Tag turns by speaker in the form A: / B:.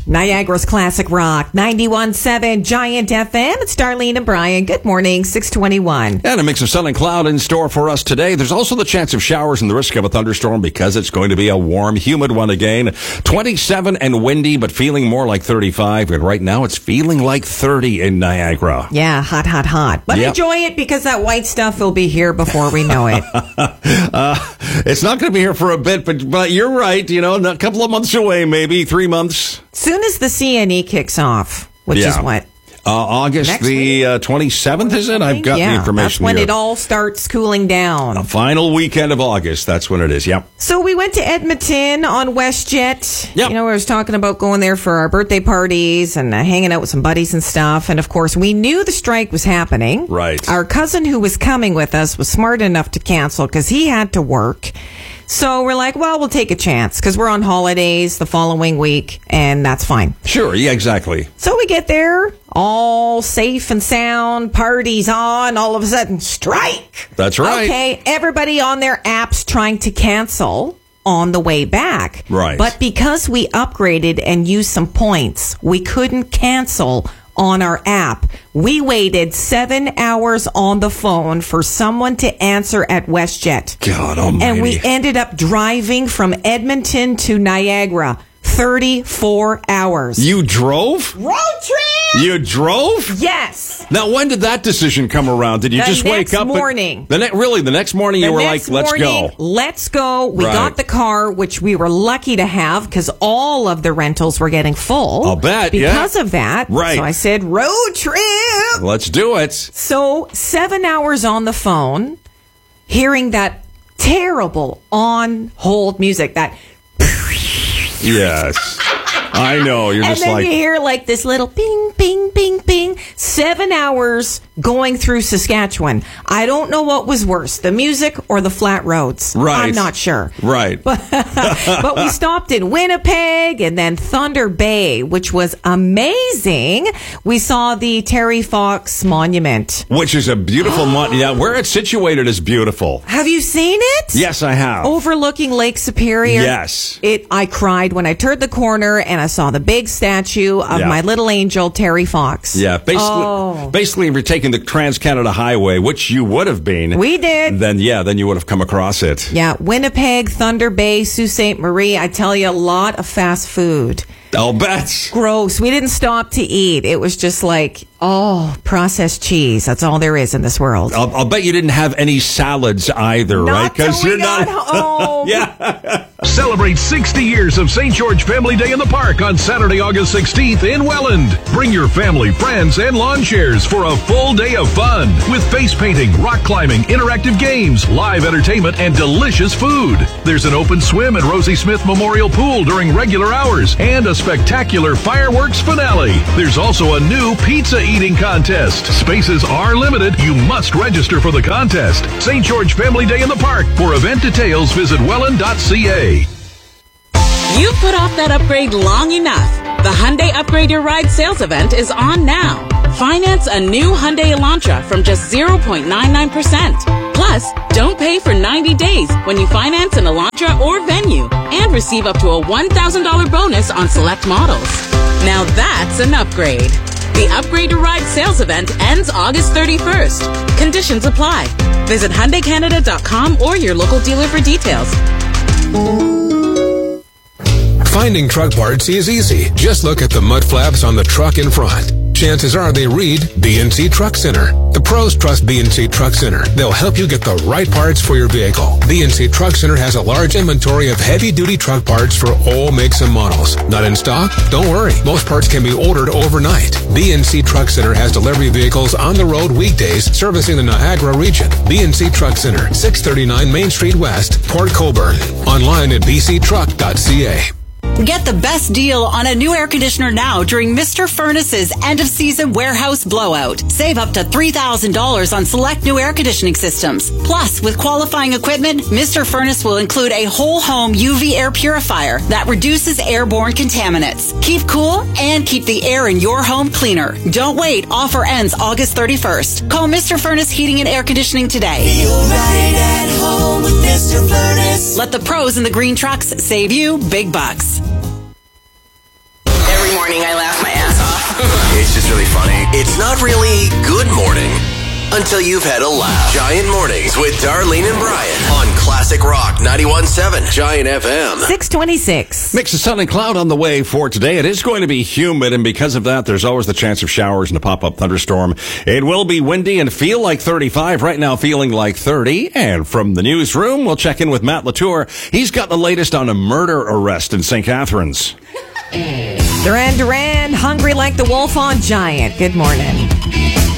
A: Niagara's Classic Rock, 91.7 Giant FM. It's Darlene and Brian. Good morning, 6:21.
B: And a mix of sun and cloud in store for us today. There's also the chance of showers and the risk of a thunderstorm because it's going to be a warm, humid one again. 27 and windy, but feeling more like 35. And right now it's feeling like 30 in Niagara.
A: Yeah, hot, hot, hot. But enjoy it because that white stuff will be here before we know it.
B: It's not going to be here for a bit, but you're right. You know, a couple of months away, maybe 3 months.
A: Soon as the CNE kicks off, which is what?
B: August
A: Next
B: the 27th, is it? I've got the information
A: that's when
B: here.
A: it all starts cooling down.
B: The final weekend of August, that's when it is, yep.
A: So we went to Edmonton on WestJet.
B: Yep.
A: You know, I was talking about going there for our birthday parties and hanging out with some buddies and stuff. And, of course, we knew the strike was happening.
B: Right.
A: Our cousin who was coming with us was smart enough to cancel because he had to work. So we're like, well, we'll take a chance because we're on holidays the following week, and that's fine.
B: Sure, yeah, exactly.
A: So we get there, all safe and sound, parties on, all of a sudden, strike.
B: That's right.
A: Okay, everybody on their apps trying to cancel on the way back.
B: Right.
A: But because we upgraded and used some points, we couldn't cancel on our app. We waited 7 hours on the phone for someone to answer at WestJet.
B: God almighty.
A: And we ended up driving from Edmonton to Niagara. 34 hours.
B: You drove?
A: Road trip!
B: You drove?
A: Yes.
B: Now, when did that decision come around? Did you just wake up?
A: The next morning.
B: The next morning you were like, let's go.
A: Let's go. We
B: Right.
A: got the car, which we were lucky to have because all of the rentals were getting full.
B: I'll bet,
A: because of that.
B: Right.
A: So I said, road trip.
B: Let's do it.
A: So 7 hours on the phone, hearing that terrible on-hold music, that...
B: Yes. I know. You're just
A: and then
B: like...
A: you hear like this little ping, ping, ping, ping. 7 hours going through Saskatchewan. I don't know what was worse, the music or the flat roads.
B: Right.
A: I'm not sure.
B: Right.
A: But we stopped in Winnipeg and then Thunder Bay, which was amazing. We saw the Terry Fox Monument.
B: Which is a beautiful monument. Yeah, where it's situated is beautiful.
A: Have you seen it?
B: Yes, I have.
A: Overlooking Lake Superior.
B: Yes.
A: I cried when I turned the corner and I saw the big statue of my little angel, Terry Fox.
B: Yeah, basically, if you're taking the Trans-Canada Highway, which you would have been.
A: We did.
B: Then you would have come across it.
A: Yeah, Winnipeg, Thunder Bay, Sault Ste. Marie. I tell you, a lot of fast food.
B: I'll bet.
A: Gross. We didn't stop to eat. It was just like, processed cheese. That's all there is in this world.
B: I'll bet you didn't have any salads either, right?
A: Because you're not home.
B: Yeah.
C: Celebrate 60 years of St. George Family Day in the Park on Saturday, August 16th in Welland. Bring your family, friends, and lawn chairs for a full day of fun with face painting, rock climbing, interactive games, live entertainment, and delicious food. There's an open swim at Rosie Smith Memorial Pool during regular hours and a spectacular fireworks finale. There's also a new pizza eating contest. Spaces are limited. You must register for the contest. St. George Family Day in the Park. For event details, visit welland.ca.
D: You've put off that upgrade long enough. The Hyundai Upgrade Your Ride sales event is on now. Finance a new Hyundai Elantra from just 0.99%. Plus, don't pay for 90 days when you finance an Elantra or Venue and receive up to a $1,000 bonus on select models. Now that's an upgrade. The Upgrade Your Ride sales event ends August 31st. Conditions apply. Visit HyundaiCanada.com or your local dealer for details.
E: Finding truck parts is easy. Just look at the mud flaps on the truck in front. Chances are they read BNC Truck Center. The pros trust BNC Truck Center. They'll help you get the right parts for your vehicle. BNC Truck Center has a large inventory of heavy-duty truck parts for all makes and models. Not in stock? Don't worry. Most parts can be ordered overnight. BNC Truck Center has delivery vehicles on the road weekdays servicing the Niagara region. BNC Truck Center, 639 Main Street West, Port Colborne. Online at bctruck.ca.
F: Get the best deal on a new air conditioner now during Mr. Furnace's end-of-season warehouse blowout. Save up to $3,000 on select new air conditioning systems. Plus, with qualifying equipment, Mr. Furnace will include a whole home UV air purifier that reduces airborne contaminants. Keep cool and keep the air in your home cleaner. Don't wait. Offer ends August 31st. Call Mr. Furnace Heating and Air Conditioning today.
G: Feel right at home with Mr. Furnace.
F: Let the pros in the green trucks save you big bucks.
H: Every morning morning, I laugh my ass off.
I: It's just really funny. It's not really good morning until you've had a laugh. Giant Mornings with Darlene and Brian on Classic Rock 91.7 Giant FM.
A: 626.
B: Mix of sun and cloud on the way for today. It is going to be humid, and because of that, there's always the chance of showers and a pop-up thunderstorm. It will be windy and feel like 35. Right now, feeling like 30. And from the newsroom, we'll check in with Matt Latour. He's got the latest on a murder arrest in St. Catharines.
A: Duran Duran, hungry like the wolf on Giant. Good morning.